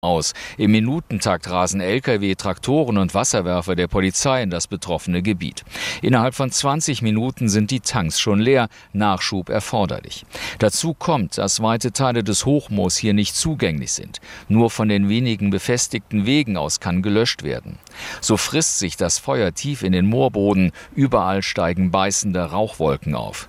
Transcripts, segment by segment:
aus. Im Minutentakt rasen Lkw, Traktoren und Wasserwerfer der Polizei in das betroffene Gebiet. Innerhalb von 20 Minuten sind die Tanks schon leer, Nachschub erforderlich. Dazu kommt, dass weite Teile des Hochmoos hier nicht zugänglich sind. Nur von den wenigen befestigten Wegen aus kann gelöscht werden. So frisst sich das Feuer tief in den Moorboden, überall steigen beißende Rauchwolken auf.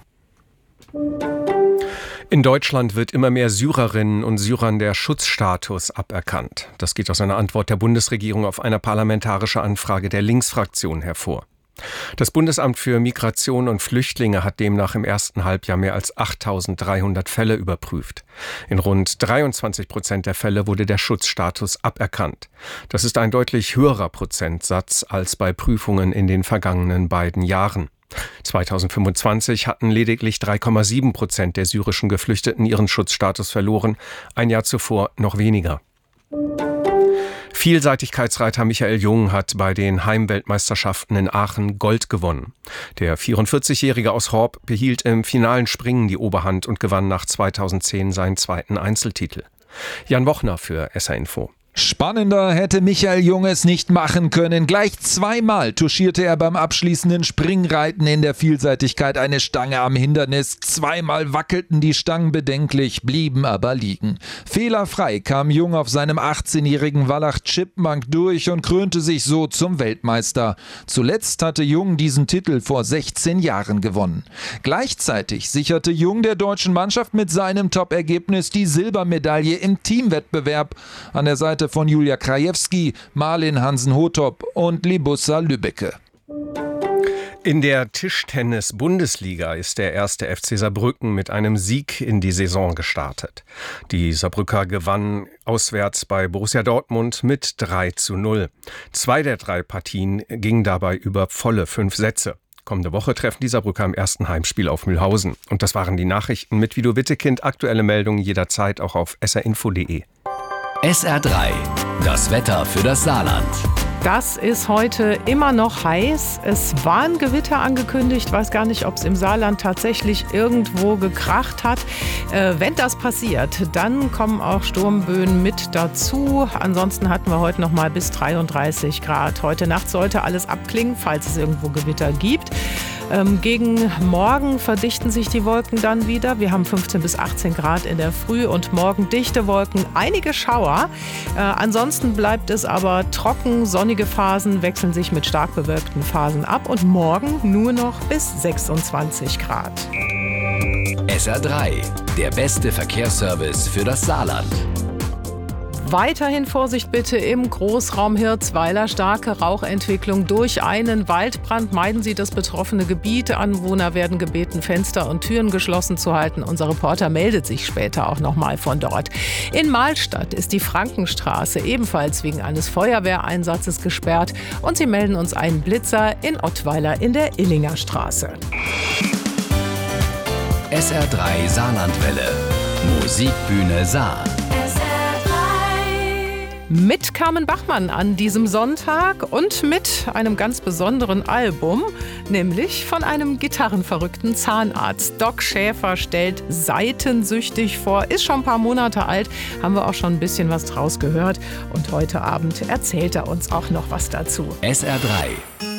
In Deutschland wird immer mehr Syrerinnen und Syrern der Schutzstatus aberkannt. Das geht aus einer Antwort der Bundesregierung auf eine parlamentarische Anfrage der Linksfraktion hervor. Das Bundesamt für Migration und Flüchtlinge hat demnach im ersten Halbjahr mehr als 8.300 Fälle überprüft. In rund 23% der Fälle wurde der Schutzstatus aberkannt. Das ist ein deutlich höherer Prozentsatz als bei Prüfungen in den vergangenen beiden Jahren. 2025 hatten lediglich 3,7% der syrischen Geflüchteten ihren Schutzstatus verloren, ein Jahr zuvor noch weniger. Vielseitigkeitsreiter Michael Jung hat bei den Heimweltmeisterschaften in Aachen Gold gewonnen. Der 44-Jährige aus Horb behielt im finalen Springen die Oberhand und gewann nach 2010 seinen zweiten Einzeltitel. Jan Wochner für SR Info. Spannender hätte Michael Jung es nicht machen können. Gleich zweimal touchierte er beim abschließenden Springreiten in der Vielseitigkeit eine Stange am Hindernis. Zweimal wackelten die Stangen bedenklich, blieben aber liegen. Fehlerfrei kam Jung auf seinem 18-jährigen Wallach Chipmunk durch und krönte sich so zum Weltmeister. Zuletzt hatte Jung diesen Titel vor 16 Jahren gewonnen. Gleichzeitig sicherte Jung der deutschen Mannschaft mit seinem Top-Ergebnis die Silbermedaille im Teamwettbewerb an der Seite von Julia Krajewski, Marlin Hansen-Hotop und Libussa Lübbecke. In der Tischtennis-Bundesliga ist der 1. FC Saarbrücken mit einem Sieg in die Saison gestartet. Die Saarbrücker gewannen auswärts bei Borussia Dortmund mit 3:0. 2 der 3 Partien gingen dabei über volle 5 Sätze. Kommende Woche treffen die Saarbrücker im ersten Heimspiel auf Mühlhausen. Und das waren die Nachrichten mit Vido Wittekind. Aktuelle Meldungen jederzeit auch auf srinfo.de. SR3, das Wetter für das Saarland. Das ist heute immer noch heiß. Es war ein Gewitter angekündigt. Ich weiß gar nicht, ob es im Saarland tatsächlich irgendwo gekracht hat. Wenn das passiert, dann kommen auch Sturmböen mit dazu. Ansonsten hatten wir heute noch mal bis 33 Grad. Heute Nacht sollte alles abklingen, falls es irgendwo Gewitter gibt. Gegen morgen verdichten sich die Wolken dann wieder. Wir haben 15 bis 18 Grad in der Früh und morgen dichte Wolken, einige Schauer. Ansonsten bleibt es aber trocken, sonnige Phasen wechseln sich mit stark bewölkten Phasen ab und morgen nur noch bis 26 Grad. SR3, der beste Verkehrsservice für das Saarland. Weiterhin Vorsicht bitte im Großraum Hirzweiler. Starke Rauchentwicklung durch einen Waldbrand. Meiden Sie das betroffene Gebiet. Anwohner werden gebeten, Fenster und Türen geschlossen zu halten. Unser Reporter meldet sich später auch nochmal von dort. In Mahlstadt ist die Frankenstraße ebenfalls wegen eines Feuerwehreinsatzes gesperrt. Und sie melden uns einen Blitzer in Ottweiler in der Illinger Straße. SR3 Saarlandwelle. Musikbühne Saar. Mit Carmen Bachmann an diesem Sonntag und mit einem ganz besonderen Album, nämlich von einem gitarrenverrückten Zahnarzt. Doc Schäfer stellt Seitensüchtig vor, ist schon ein paar Monate alt, haben wir auch schon ein bisschen was draus gehört. Und heute Abend erzählt er uns auch noch was dazu. SR3